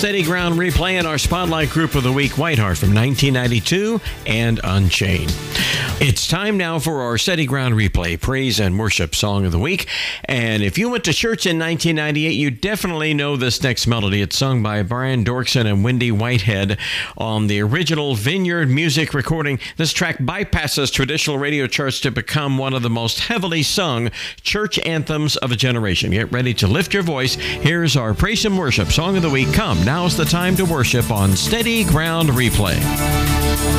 Steady Ground Replay and our Spotlight Group of the Week, Whiteheart from 1992 and Unchained. It's time now for our Steady Ground Replay, Praise and Worship Song of the Week. And if you went to church in 1998, you definitely know this next melody. It's sung by Brian Dorkson and Wendy Whitehead on the original Vineyard Music recording. This track bypasses traditional radio charts to become one of the most heavily sung church anthems of a generation. Get ready to lift your voice. Here's our Praise and Worship Song of the Week. Come, now's the time to worship on Steady Ground Replay.